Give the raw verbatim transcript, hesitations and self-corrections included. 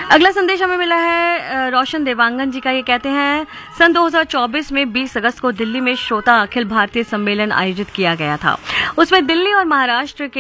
अगला संदेश हमें मिला है रोशन देवांगन जी का। ये कहते हैं सन दो हज़ार चौबीस में बीस अगस्त को दिल्ली में श्रोता अखिल भारतीय सम्मेलन आयोजित किया गया था। उसमें दिल्ली और महाराष्ट्र के